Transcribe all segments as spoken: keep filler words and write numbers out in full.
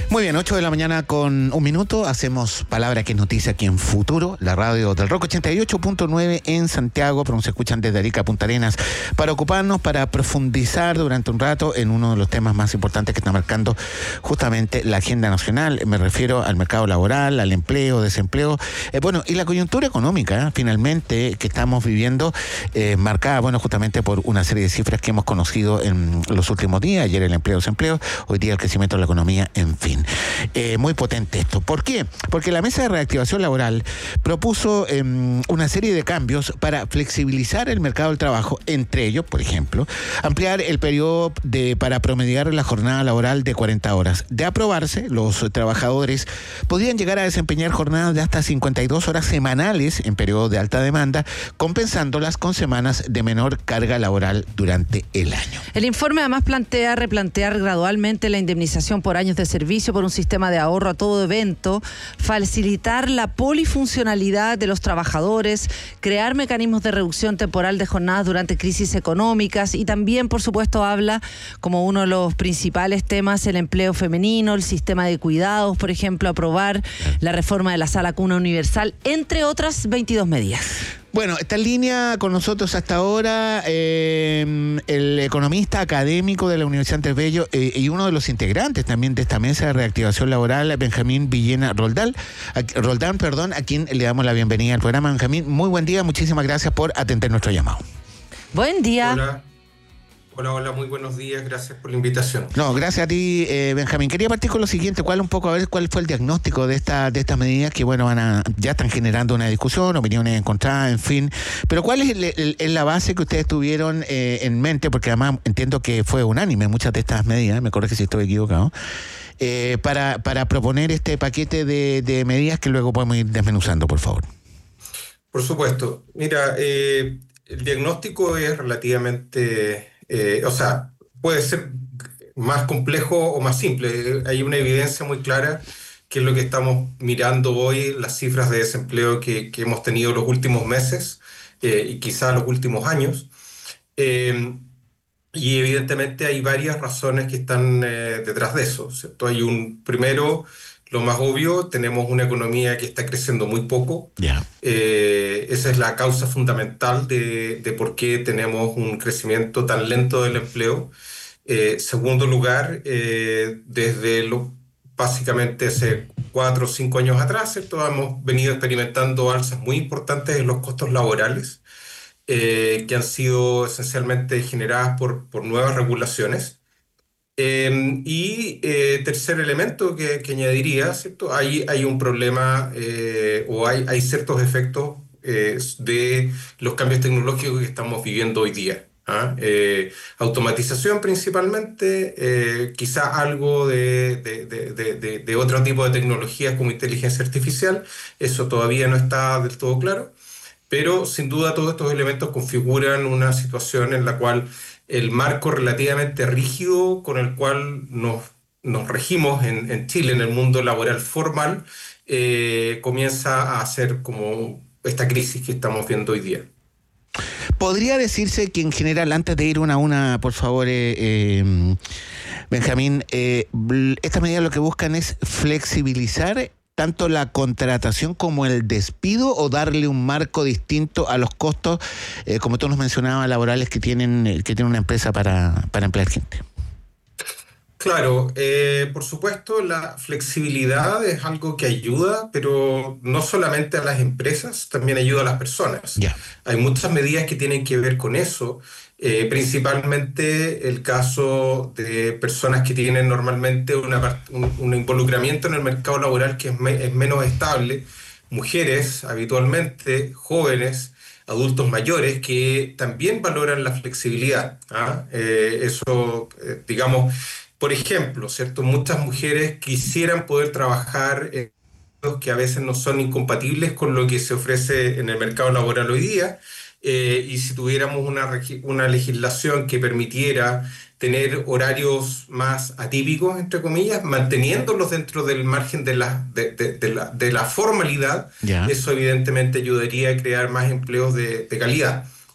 Muy bien, ocho de la mañana con un minuto. Hacemos Palabra que es noticia aquí en Futuro, la radio del Rock ochenta y ocho punto nueve en Santiago, pero nos escuchan desde Arica a Punta Arenas, para ocuparnos, para profundizar durante un rato en uno de los temas más importantes que está marcando justamente la agenda nacional. Me refiero al mercado laboral, al empleo, desempleo, eh, bueno, y la coyuntura económica, ¿eh? finalmente, que estamos viviendo, eh, marcada, bueno, justamente por una serie de cifras que hemos conocido en los últimos días. Ayer el empleo, desempleo, hoy día el crecimiento de la economía, en fin. Eh, muy potente esto. ¿Por qué? Porque la Mesa de Reactivación Laboral propuso eh, una serie de cambios para flexibilizar el mercado del trabajo, entre ellos, por ejemplo, ampliar el periodo de, para promediar la jornada laboral de cuarenta horas. De aprobarse, los trabajadores podrían llegar a desempeñar jornadas de hasta cincuenta y dos horas semanales en periodo de alta demanda, compensándolas con semanas de menor carga laboral durante el año. El informe además plantea replantear gradualmente la indemnización por años de servicio por un sistema de ahorro a todo evento, facilitar la polifuncionalidad de los trabajadores, crear mecanismos de reducción temporal de jornadas durante crisis económicas y también, por supuesto, habla como uno de los principales temas el empleo femenino, el sistema de cuidados, por ejemplo, aprobar la reforma de la Sala Cuna Universal, entre otras veintidós medidas. Bueno, está en línea con nosotros hasta ahora eh, el economista académico de la Universidad Andrés Bello eh, y uno de los integrantes también de esta mesa de reactivación laboral, Benjamín Villena Roldán, a, Roldán, perdón, a quien le damos la bienvenida al programa. Benjamín, muy buen día, muchísimas gracias por atender nuestro llamado. Buen día. Hola. Hola, hola, muy buenos días, gracias por la invitación. No, gracias a ti, eh, Benjamín. Quería partir con lo siguiente, cuál un poco, a ver cuál fue el diagnóstico de esta, de estas medidas que, bueno, van a, ya están generando una discusión, opiniones encontradas, en fin. Pero cuál es el, el, el, la base que ustedes tuvieron eh, en mente, porque además entiendo que fue unánime muchas de estas medidas, me corrige si estoy equivocado, eh, para, para proponer este paquete de, de medidas que luego podemos ir desmenuzando, por favor. Por supuesto. Mira, eh, el diagnóstico es relativamente... Eh, o sea, puede ser más complejo o más simple. Hay una evidencia muy clara que es lo que estamos mirando hoy, las cifras de desempleo que, que hemos tenido los últimos meses eh, y quizás los últimos años. Eh, y evidentemente hay varias razones que están eh, detrás de eso, ¿cierto? Hay un, primero, lo más obvio, tenemos una economía que está creciendo muy poco. Yeah. Eh, esa es la causa fundamental de, de por qué tenemos un crecimiento tan lento del empleo. Eh, segundo lugar, eh, desde lo, básicamente hace cuatro o cinco años atrás, ¿cierto? Hemos venido experimentando alzas muy importantes en los costos laborales, eh, que han sido esencialmente generadas por, por nuevas regulaciones. Eh, y eh, tercer elemento que, que añadiría, ¿cierto? Hay, hay un problema eh, o hay, hay ciertos efectos eh, de los cambios tecnológicos que estamos viviendo hoy día. ¿ah? Eh, automatización principalmente, eh, quizá algo de, de, de, de, de otro tipo de tecnologías como inteligencia artificial, eso todavía no está del todo claro, pero sin duda todos estos elementos configuran una situación en la cual el marco relativamente rígido con el cual nos, nos regimos en, en Chile, en el mundo laboral formal, eh, comienza a ser como esta crisis que estamos viendo hoy día. ¿Podría decirse que en general, antes de ir una a una, por favor, eh, eh, Benjamín, eh, estas medidas lo que buscan es flexibilizar tanto la contratación como el despido o darle un marco distinto a los costos, eh, como tú nos mencionabas, laborales que tienen, que tiene una empresa para, para emplear gente? Claro, eh, por supuesto la flexibilidad es algo que ayuda, pero no solamente a las empresas, también ayuda a las personas. Yeah. Hay muchas medidas que tienen que ver con eso, eh, principalmente el caso de personas que tienen normalmente una, un, un involucramiento en el mercado laboral que es, me, es menos estable, mujeres habitualmente, jóvenes, adultos mayores que también valoran la flexibilidad. ¿ah? Eh, eso, eh, digamos... Por ejemplo, ¿cierto? Muchas mujeres quisieran poder trabajar en que a veces no son incompatibles con lo que se ofrece en el mercado laboral hoy día, eh, y si tuviéramos una, una legislación que permitiera tener horarios más atípicos, entre comillas, manteniéndolos dentro del margen de la, de, de, de la, de la formalidad, yeah. Eso evidentemente ayudaría a crear más empleos de, de calidad.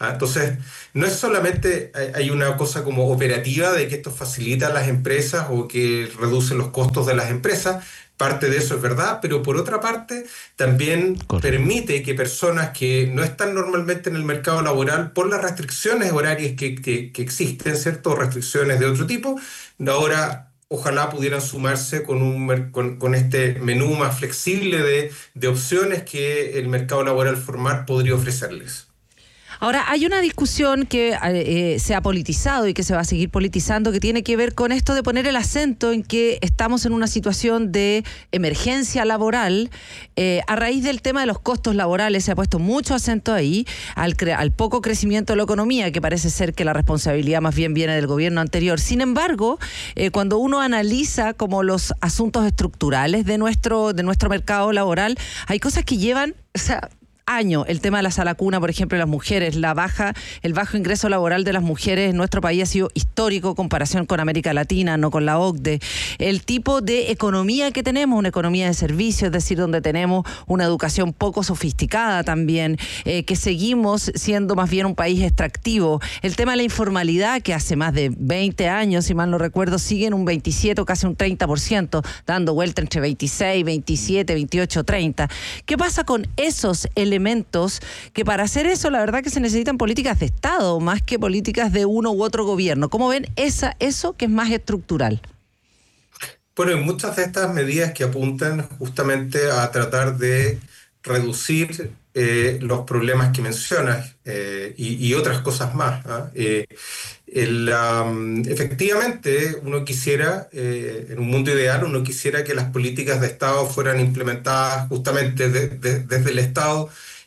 ¿ah? Entonces, no es solamente hay una cosa como operativa de que esto facilita a las empresas o que reduce los costos de las empresas. Parte de eso es verdad, pero por otra parte también Correcto. permite que personas que no están normalmente en el mercado laboral por las restricciones horarias que, que, que existen, ¿cierto? Restricciones de otro tipo, ahora ojalá pudieran sumarse con, un, con, con este menú más flexible de, de opciones que el mercado laboral formal podría ofrecerles. Ahora, hay una discusión que eh, se ha politizado y que se va a seguir politizando, que tiene que ver con esto de poner el acento en que estamos en una situación de emergencia laboral. Eh, a raíz del tema de los costos laborales se ha puesto mucho acento ahí, al, cre- al poco crecimiento de la economía, que parece ser que la responsabilidad más bien viene del gobierno anterior. Sin embargo, eh, cuando uno analiza como los asuntos estructurales de nuestro, de nuestro mercado laboral, hay cosas que llevan... O sea, año, el tema de la sala cuna, por ejemplo, de las mujeres, la baja, el bajo ingreso laboral de las mujeres en nuestro país ha sido histórico en comparación con América Latina, no con la O C D E. El tipo de economía que tenemos, una economía de servicios, es decir, donde tenemos una educación poco sofisticada también, eh, que seguimos siendo más bien un país extractivo. El tema de la informalidad, que hace más de veinte años, si mal no recuerdo, sigue en un veintisiete o casi un treinta por ciento, dando vuelta entre veintiséis, veintisiete, veintiocho, treinta. ¿Qué pasa con esos elementos? Que para hacer eso, la verdad que se necesitan políticas de Estado, más que políticas de uno u otro gobierno. ¿Cómo ven esa, eso que es más estructural? Bueno, hay muchas de estas medidas que apuntan justamente a tratar de reducir eh, los problemas que mencionas eh, y, y otras cosas más. ¿eh? Eh, el, um, efectivamente, uno quisiera, eh, en un mundo ideal, uno quisiera que las políticas de Estado fueran implementadas justamente de, de, desde el Estado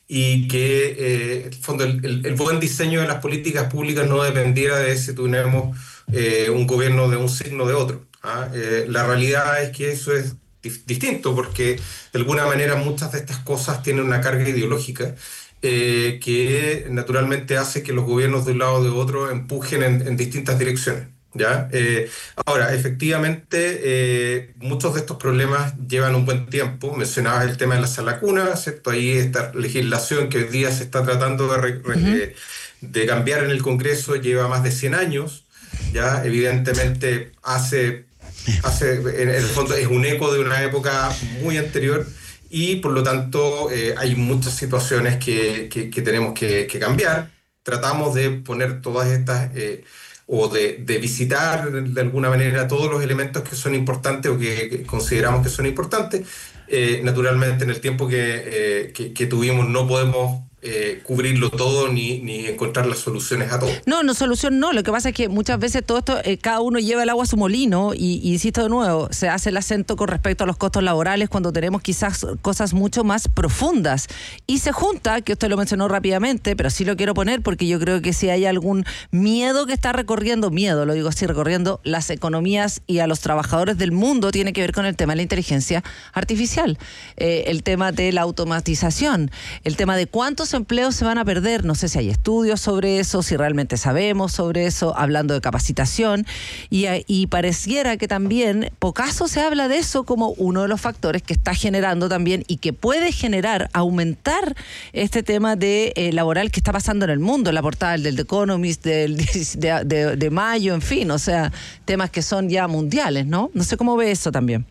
y que eh, en el, fondo, el, el, el buen diseño de las políticas públicas no dependiera de si tenemos eh, un gobierno de un signo o de otro. ¿ah? Eh, la realidad es que eso es distinto porque de alguna manera muchas de estas cosas tienen una carga ideológica eh, que naturalmente hace que los gobiernos de un lado o de otro empujen en, en distintas direcciones. ¿ya? Eh, ahora, efectivamente, eh, muchos de estos problemas llevan un buen tiempo. Mencionabas el tema de la sala cuna, ¿cierto? Ahí esta legislación que hoy día se está tratando de, re, uh-huh. de cambiar en el Congreso lleva más de cien años. ¿ya? Evidentemente hace... Hace, en el fondo es un eco de una época muy anterior y por lo tanto eh, hay muchas situaciones que, que, que tenemos que, que cambiar. Tratamos de poner todas estas eh, o de, de visitar de alguna manera todos los elementos que son importantes o que, que consideramos que son importantes. Eh, naturalmente en el tiempo que, eh, que, que tuvimos no podemos Eh, cubrirlo todo ni, ni encontrar las soluciones a todo. No, no solución no. Lo que pasa es que muchas veces todo esto, eh, cada uno lleva el agua a su molino y, y insisto de nuevo, se hace el acento con respecto a los costos laborales cuando tenemos quizás cosas mucho más profundas. Y se junta, que usted lo mencionó rápidamente, pero sí lo quiero poner porque yo creo que si hay algún miedo que está recorriendo, miedo, lo digo así, recorriendo las economías y a los trabajadores del mundo, tiene que ver con el tema de la inteligencia artificial, eh, el tema de la automatización, el tema de cuántos empleos se van a perder. No sé si hay estudios sobre eso, si realmente sabemos sobre eso, hablando de capacitación, y, y pareciera que también pocaso se habla de eso como uno de los factores que está generando también y que puede generar, aumentar este tema de eh, laboral que está pasando en el mundo, la portada del The Economist del, de, de, de mayo, en fin, o sea, temas que son ya mundiales, ¿no? No sé cómo ve eso también.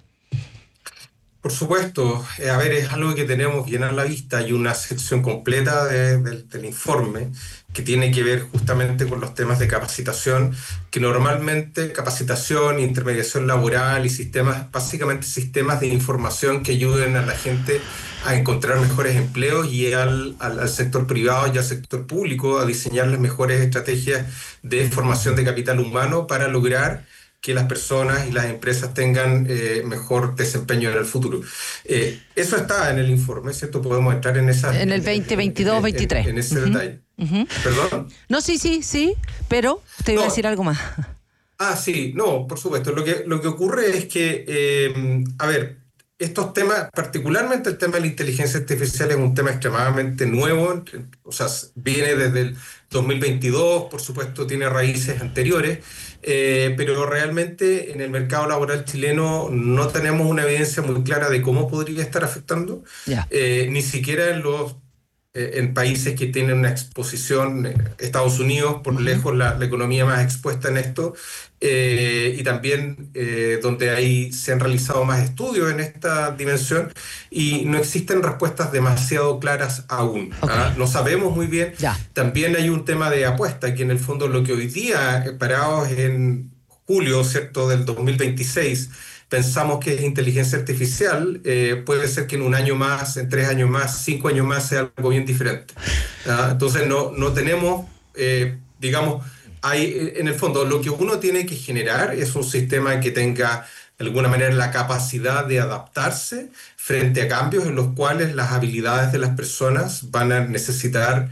Por supuesto, eh, a ver, es algo que tenemos bien a la vista. Hay una sección completa de, de, del informe que tiene que ver justamente con los temas de capacitación, que normalmente capacitación, intermediación laboral y sistemas, básicamente sistemas de información que ayuden a la gente a encontrar mejores empleos y al, al, al sector privado y al sector público a diseñar las mejores estrategias de formación de capital humano para lograr que las personas y las empresas tengan eh, mejor desempeño en el futuro. Eh, eso está en el informe, ¿cierto? Podemos entrar en esa... En el veinte veintidós veintitrés. En, en, en ese uh-huh. detalle. Uh-huh. ¿Perdón? No, sí, sí, sí, pero te iba no. a decir algo más. Ah, sí, no, por supuesto. Lo que, lo que ocurre es que, eh, a ver, estos temas, particularmente el tema de la inteligencia artificial es un tema extremadamente nuevo, o sea, viene desde el dos mil veintidós, por supuesto tiene raíces anteriores, eh, pero realmente en el mercado laboral chileno no tenemos una evidencia muy clara de cómo podría estar afectando, yeah. eh, ni siquiera en los en países que tienen una exposición, Estados Unidos, por lejos la, la economía más expuesta en esto, eh, y también eh, donde hay, se han realizado más estudios en esta dimensión, y no existen respuestas demasiado claras aún. Okay. ¿ah? No sabemos muy bien. Ya. También hay un tema de apuesta, que en el fondo lo que hoy día, parados en julio, ¿cierto?, del dos mil veintiséis, pensamos que es inteligencia artificial, eh, puede ser que en un año más, en tres años más, cinco años más sea algo bien diferente. ¿Ah? Entonces no, no tenemos, eh, digamos, hay, en el fondo lo que uno tiene que generar es un sistema que tenga de alguna manera la capacidad de adaptarse frente a cambios en los cuales las habilidades de las personas van a necesitar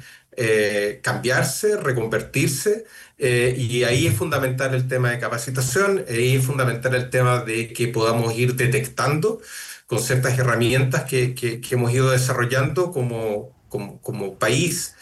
eh, cambiarse, reconvertirse. Eh, y ahí es fundamental el tema de capacitación, ahí es fundamental el tema de que podamos ir detectando con ciertas herramientas que, que, que hemos ido desarrollando como, como, como país,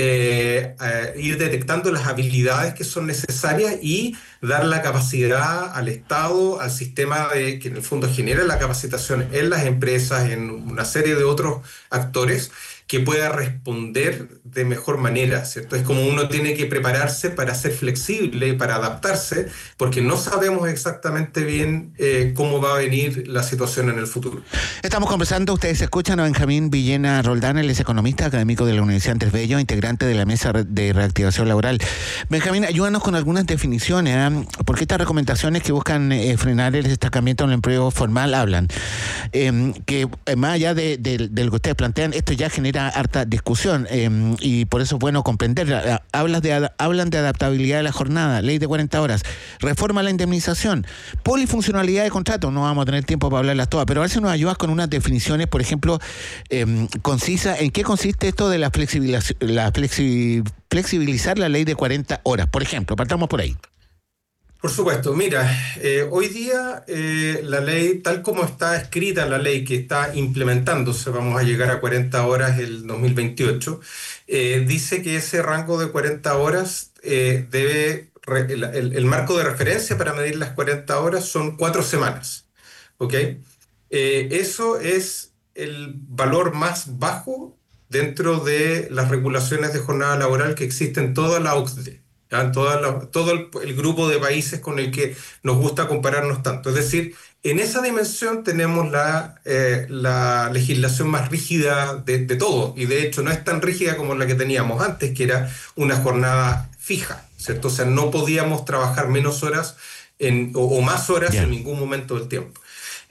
eh, eh, ir detectando las habilidades que son necesarias y dar la capacidad al Estado, al sistema de, que en el fondo genera la capacitación en las empresas, en una serie de otros actores, que pueda responder de mejor manera, ¿cierto? Es como uno tiene que prepararse para ser flexible, para adaptarse, porque no sabemos exactamente bien eh, cómo va a venir la situación en el futuro. Estamos conversando, ustedes escuchan a Benjamín Villena Roldán, él es economista académico de la Universidad Andrés Bello, integrante de la Mesa de Reactivación Laboral. Benjamín, ayúdanos con algunas definiciones, ¿eh? Porque estas recomendaciones que buscan eh, frenar el estancamiento en el empleo formal hablan, eh, que eh, más allá de, de, de lo que ustedes plantean, esto ya genera harta discusión eh, y por eso es bueno comprender. Hablas de, hablan de adaptabilidad de la jornada, ley de cuarenta horas, reforma a la indemnización, polifuncionalidad de contrato, no vamos a tener tiempo para hablarlas todas, pero a ver si nos ayudas con unas definiciones, por ejemplo, eh, concisa, ¿en qué consiste esto de la flexibilización, la flexi, flexibilizar la ley de cuarenta horas? Por ejemplo, partamos por ahí. Por supuesto, mira, eh, hoy día eh, la ley, tal como está escrita la ley que está implementándose, vamos a llegar a cuarenta horas el dos mil veintiocho, eh, dice que ese rango de cuarenta horas eh, debe, re, el, el, el marco de referencia para medir las cuarenta horas son cuatro semanas, ¿ok? Eh, eso es el valor más bajo dentro de las regulaciones de jornada laboral que existen en toda la O C D E. Toda la, todo el, el grupo de países con el que nos gusta compararnos tanto. Es decir, en esa dimensión tenemos la, eh, la legislación más rígida de, de todo, y de hecho no es tan rígida como la que teníamos antes, que era una jornada fija, ¿cierto? O sea, no podíamos trabajar menos horas en, o, o más horas yeah. en ningún momento del tiempo.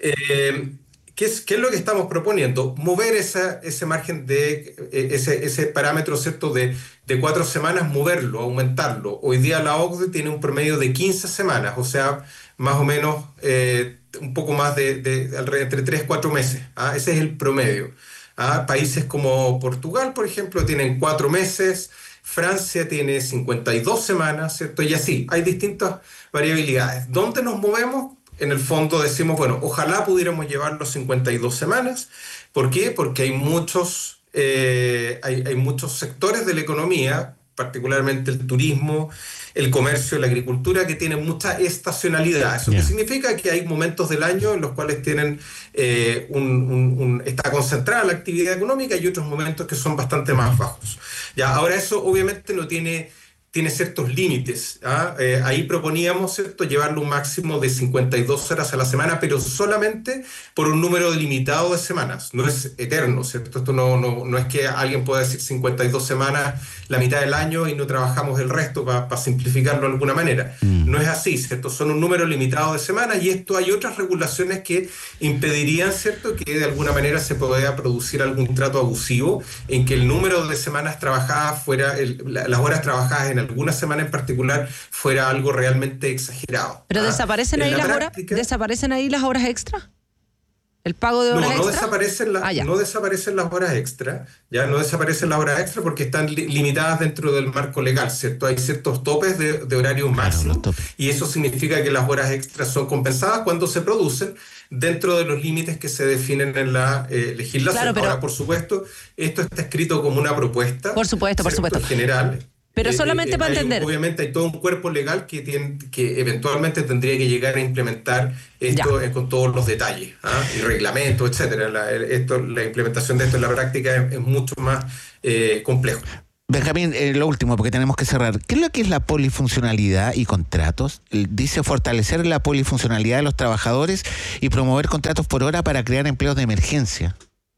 Eh, ¿Qué es, ¿Qué es lo que estamos proponiendo? Mover esa, ese margen, de ese, ese parámetro, ¿cierto?, de, de cuatro semanas, moverlo, aumentarlo. Hoy día la O C D E tiene un promedio de quince semanas, o sea, más o menos eh, un poco más de, de, de entre tres y cuatro meses. ¿ah? Ese es el promedio. ¿ah? Países como Portugal, por ejemplo, tienen cuatro meses, Francia tiene cincuenta y dos semanas, ¿cierto? Y así, hay distintas variabilidades. ¿Dónde nos movemos? En el fondo decimos, bueno, ojalá pudiéramos llevar los cincuenta y dos semanas. ¿Por qué? Porque hay muchos, eh, hay, hay muchos sectores de la economía, particularmente el turismo, el comercio, la agricultura, que tienen mucha estacionalidad. Eso yeah. significa que hay momentos del año en los cuales tienen eh, un, un, un, está concentrada la actividad económica y otros momentos que son bastante más bajos. Ya, ahora eso obviamente no tiene... tiene ciertos límites. ¿ah? Eh, ahí proponíamos, ¿cierto?, llevarlo un máximo de cincuenta y dos horas a la semana, pero solamente por un número limitado de semanas. No es eterno, ¿cierto? Esto no, no, no es que alguien pueda decir cincuenta y dos semanas la mitad del año y no trabajamos el resto para pa simplificarlo de alguna manera. Mm. No es así, ¿cierto? Son un número limitado de semanas y esto hay otras regulaciones que impedirían, ¿cierto?, que de alguna manera se pueda producir algún trato abusivo en que el número de semanas trabajadas fuera, el, la, las horas trabajadas en alguna semana en particular fuera algo realmente exagerado. ¿Pero ¿ah? desaparecen ahí las práctica, horas? ¿Desaparecen ahí las horas extra? ¿El pago de horas no, no extra? Desaparecen la, ah, no desaparecen las horas extra, ya no desaparecen las horas extra porque están li limitadas dentro del marco legal, ¿cierto? Hay ciertos topes de, de horario máximo claro, y eso significa que las horas extras son compensadas cuando se producen dentro de los límites que se definen en la eh, legislación. Claro, pero, ahora, por supuesto, esto está escrito como una propuesta. Por supuesto, por supuesto. General. Pero solamente eh, para hay, entender. Obviamente hay todo un cuerpo legal que, tiene, que eventualmente tendría que llegar a implementar esto eh, con todos los detalles, ¿ah? Y reglamentos, etcétera. La, esto, la implementación de esto en la práctica es, es mucho más eh, complejo. Benjamín, eh, lo último, porque tenemos que cerrar. ¿Qué es lo que es la polifuncionalidad y contratos? Dice fortalecer la polifuncionalidad de los trabajadores y promover contratos por hora para crear empleos de emergencia.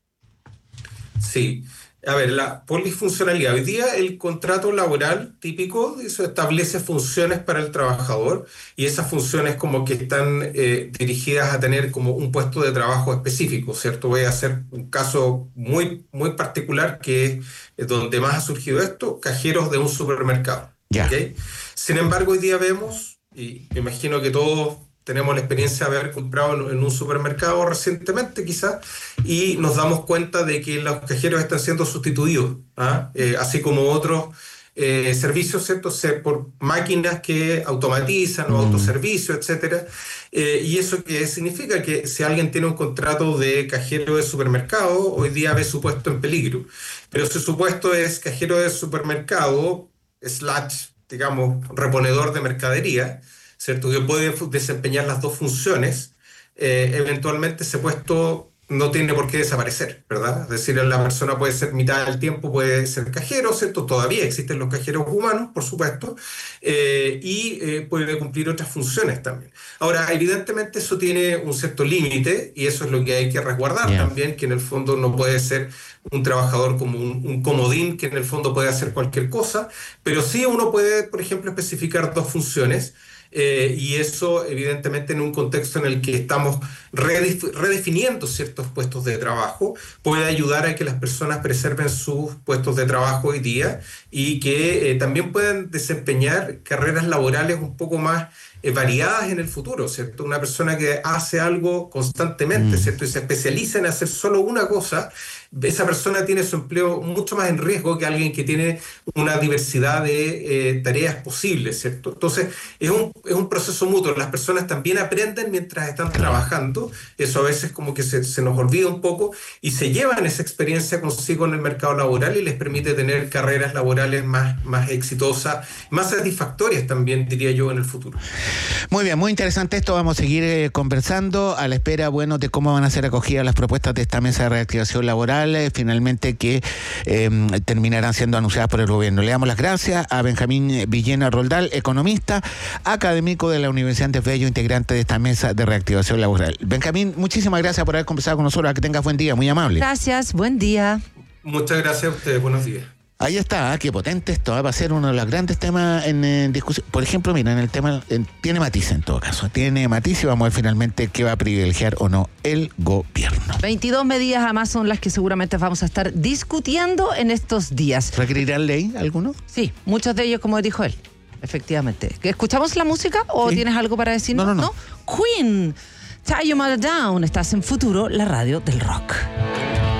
Sí. A ver, la polifuncionalidad. Hoy día el contrato laboral típico eso establece funciones para el trabajador y esas funciones como que están eh, dirigidas a tener como un puesto de trabajo específico, ¿cierto? Voy a hacer un caso muy, muy particular que es donde más ha surgido esto, cajeros de un supermercado. Ya. ¿Okay? Sin embargo, hoy día vemos, y me imagino que todos tenemos la experiencia de haber comprado en un supermercado recientemente quizás y nos damos cuenta de que los cajeros están siendo sustituidos, ¿ah? eh, así como otros eh, servicios, ¿cierto? Por máquinas que automatizan o Mm. autoservicios, etcétera. Eh, ¿Y eso qué significa? Que si alguien tiene un contrato de cajero de supermercado, hoy día ve su puesto en peligro. Pero si su puesto es cajero de supermercado, slash, digamos, reponedor de mercadería, ¿cierto? Que puede desempeñar las dos funciones, eh, eventualmente ese puesto no tiene por qué desaparecer, ¿verdad? Es decir, la persona puede ser mitad del tiempo, puede ser cajero, ¿cierto? Todavía existen los cajeros humanos, por supuesto, eh, y eh, puede cumplir otras funciones también. Ahora, evidentemente eso tiene un cierto límite y eso es lo que hay que resguardar Yeah. también, que en el fondo no puede ser un trabajador como un, un comodín que en el fondo puede hacer cualquier cosa, pero sí uno puede, por ejemplo, especificar dos funciones. Eh, y eso evidentemente en un contexto en el que estamos redef- redefiniendo ciertos puestos de trabajo puede ayudar a que las personas preserven sus puestos de trabajo hoy día y que eh, también puedan desempeñar carreras laborales un poco más eh, variadas en el futuro, ¿cierto? Una persona que hace algo constantemente, Mm. ¿cierto? Y se especializa en hacer solo una cosa, esa persona tiene su empleo mucho más en riesgo que alguien que tiene una diversidad de eh, tareas posibles, ¿cierto? Entonces, es un, es un proceso mutuo. Las personas también aprenden mientras están Claro. trabajando. Eso a veces como que se, se nos olvida un poco y se llevan esa experiencia consigo en el mercado laboral y les permite tener carreras laborales más, más exitosas, más satisfactorias también, diría yo, en el futuro. Muy bien, muy interesante esto. Vamos a seguir eh, conversando a la espera, bueno, de cómo van a ser acogidas las propuestas de esta mesa de reactivación laboral, eh, finalmente que eh, terminarán siendo anunciadas por el gobierno. Le damos las gracias a Benjamín Villena Roldán, economista, académico de la Universidad Andrés Bello, integrante de esta mesa de reactivación laboral. Benjamín, muchísimas gracias por haber conversado con nosotros. Que tengas buen día, muy amable. Gracias, buen día. Muchas gracias a ustedes. Buenos días. Ahí está, ¿eh? Qué potente esto, ¿eh? Va a ser uno de los grandes temas en, en discusión. Por ejemplo, mira, en el tema, en, tiene matiz en todo caso, tiene matiz y vamos a ver finalmente qué va a privilegiar o no el gobierno. veintidós medidas además son las que seguramente vamos a estar discutiendo en estos días. ¿Requerirán ley alguno? Sí, muchos de ellos, como dijo él, efectivamente. ¿Escuchamos la música o Sí. tienes algo para decirnos? No, no, no. Queen, Tie Your Mother Down, estás en Futuro, la radio del rock.